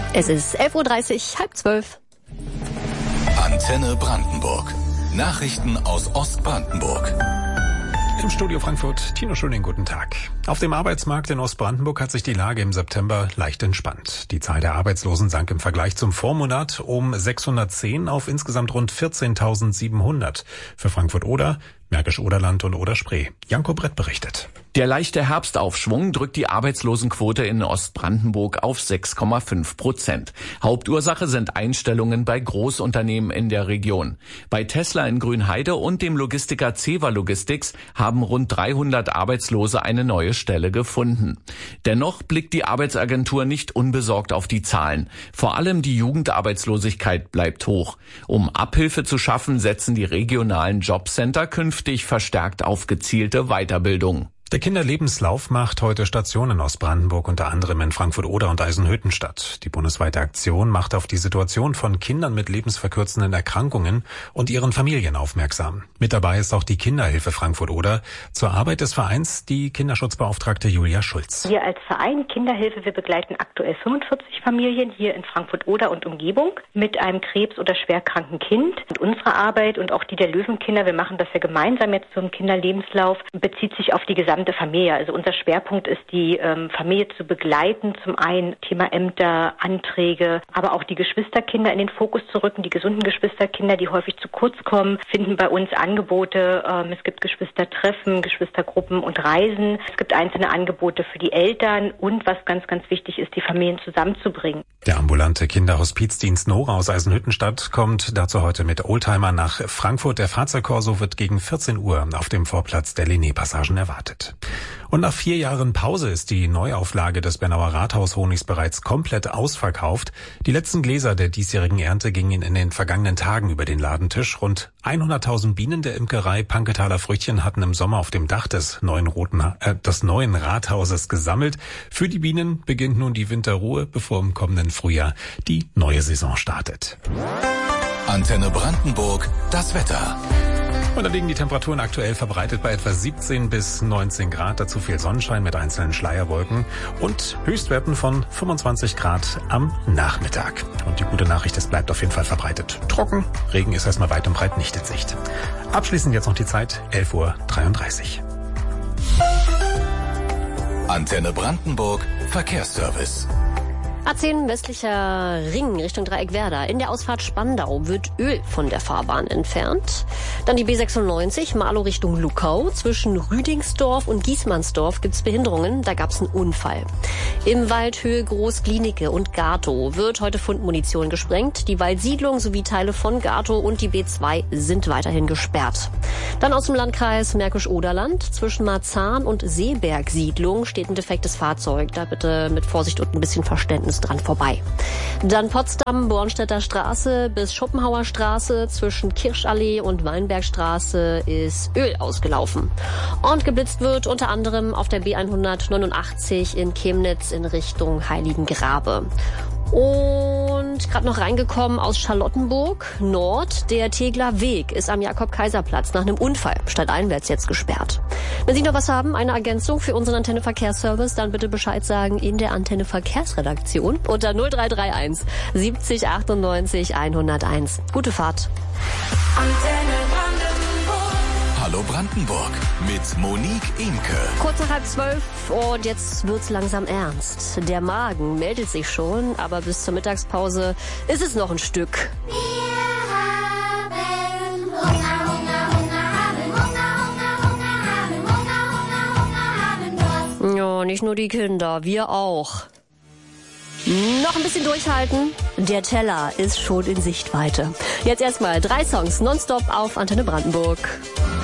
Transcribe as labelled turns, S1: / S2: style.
S1: Es ist 11:30 Uhr, 11:30.
S2: Antenne Brandenburg. Nachrichten aus Ostbrandenburg.
S3: Im Studio Frankfurt, Tino Schöning, guten Tag. Auf dem Arbeitsmarkt in Ostbrandenburg hat sich die Lage im September leicht entspannt. Die Zahl der Arbeitslosen sank im Vergleich zum Vormonat um 610 auf insgesamt rund 14.700. Für Frankfurt-Oder, Märkisch-Oderland und Oder-Spree. Janko Brett berichtet.
S4: Der leichte Herbstaufschwung drückt die Arbeitslosenquote in Ostbrandenburg auf 6,5%. Hauptursache sind Einstellungen bei Großunternehmen in der Region. Bei Tesla in Grünheide und dem Logistiker Cewa Logistics haben rund 300 Arbeitslose eine neue Stelle gefunden. Dennoch blickt die Arbeitsagentur nicht unbesorgt auf die Zahlen. Vor allem die Jugendarbeitslosigkeit bleibt hoch. Um Abhilfe zu schaffen, setzen die regionalen Jobcenter künftig verstärkt auf gezielte Weiterbildung.
S3: Der Kinderlebenslauf macht heute Station in Ostbrandenburg, unter anderem in Frankfurt-Oder und Eisenhüttenstadt. Die bundesweite Aktion macht auf die Situation von Kindern mit lebensverkürzenden Erkrankungen und ihren Familien aufmerksam. Mit dabei ist auch die Kinderhilfe Frankfurt-Oder. Zur Arbeit des Vereins die Kinderschutzbeauftragte Julia Schulz.
S5: Wir als Verein Kinderhilfe, wir begleiten aktuell 45 Familien hier in Frankfurt-Oder und Umgebung mit einem Krebs- oder schwerkranken Kind. Und unsere Arbeit und auch die der Löwenkinder, wir machen das ja gemeinsam jetzt zum Kinderlebenslauf, bezieht sich auf die gesamte Familie. Also unser Schwerpunkt ist, die Familie zu begleiten. Zum einen Thema Ämter, Anträge, aber auch die Geschwisterkinder in den Fokus zu rücken. Die gesunden Geschwisterkinder, die häufig zu kurz kommen, finden bei uns Angebote. Es gibt Geschwistertreffen, Geschwistergruppen und Reisen. Es gibt einzelne Angebote für die Eltern und was ganz, ganz wichtig ist, die Familien zusammenzubringen.
S3: Der ambulante Kinderhospizdienst Nora aus Eisenhüttenstadt kommt dazu heute mit Oldtimer nach Frankfurt. Der Fahrzeugkorso wird gegen 14 Uhr auf dem Vorplatz der Linné-Passagen erwartet. Und nach 4 Jahren Pause ist die Neuauflage des Bernauer Rathaushonigs bereits komplett ausverkauft. Die letzten Gläser der diesjährigen Ernte gingen in den vergangenen Tagen über den Ladentisch. Rund 100.000 Bienen der Imkerei Panketaler Früchtchen hatten im Sommer auf dem Dach des neuen Rathauses gesammelt. Für die Bienen beginnt nun die Winterruhe, bevor im kommenden Frühjahr die neue Saison startet.
S2: Antenne Brandenburg, das Wetter.
S3: Und da liegen die Temperaturen aktuell verbreitet bei etwa 17 bis 19 Grad. Dazu viel Sonnenschein mit einzelnen Schleierwolken und Höchstwerten von 25 Grad am Nachmittag. Und die gute Nachricht, es bleibt auf jeden Fall verbreitet trocken. Regen ist erstmal weit und breit nicht in Sicht. Abschließend jetzt noch die Zeit, 11:33 Uhr.
S2: Antenne Brandenburg, Verkehrsservice.
S1: A10 westlicher Ring Richtung Dreieck Werder. In der Ausfahrt Spandau wird Öl von der Fahrbahn entfernt. Dann die B96 Marlow Richtung Luckau. Zwischen Rüdingsdorf und Giesmannsdorf gibt's Behinderungen. Da gab's einen Unfall. Im Waldhöhe Groß-Glienicke und Gatow wird heute Fundmunition gesprengt. Die Waldsiedlung sowie Teile von Gatow und die B2 sind weiterhin gesperrt. Dann aus dem Landkreis Märkisch-Oderland. Zwischen Marzahn und Seeberg-Siedlung steht ein defektes Fahrzeug. Da bitte mit Vorsicht und ein bisschen Verständnis dran vorbei. Dann Potsdam, Bornstädter Straße bis Schopenhauer Straße. Zwischen Kirschallee und Weinbergstraße ist Öl ausgelaufen. Und geblitzt wird unter anderem auf der B189 in Chemnitz in Richtung Heiligengrabe. Und gerade noch reingekommen aus Charlottenburg Nord. Der Tegler Weg ist am Jakob-Kaiser-Platz nach einem Unfall stadteinwärts jetzt gesperrt. Wenn Sie noch was haben, eine Ergänzung für unseren Antenne Verkehrsservice, dann bitte Bescheid sagen in der Antenne Verkehrsredaktion unter 0331 70 98 101. Gute Fahrt.
S2: Antenne Brandenburg. Hallo Brandenburg mit Monique Imke.
S1: Kurz nach 11:30 und jetzt wird's langsam ernst. Der Magen meldet sich schon, aber bis zur Mittagspause ist es noch ein Stück.
S6: Wir haben Hunger, Hunger, Hunger, haben Durst.
S1: Ja, nicht nur die Kinder, wir auch. Noch ein bisschen durchhalten. Der Teller ist schon in Sichtweite. Jetzt erstmal 3 Songs nonstop auf Antenne Brandenburg.